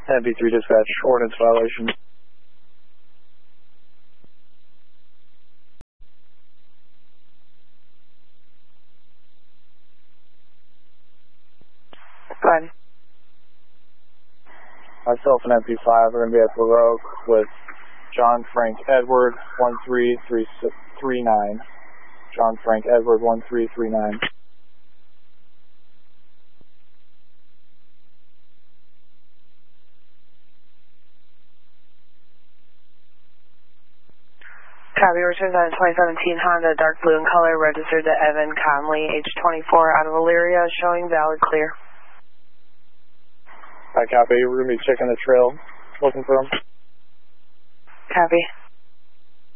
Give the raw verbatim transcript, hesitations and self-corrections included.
M P three dispatch, ordinance violation. Go ahead. Myself and M P five are going to be at Baroque with John Frank Edward, one three three nine. John Frank Edward, one three three nine. Copy, returns on a twenty seventeen Honda, dark blue in color, registered to Evan Conley, age twenty-four, out of Elyria, showing valid clear. Hi, copy. We're going to be checking the trail, looking for him. Copy.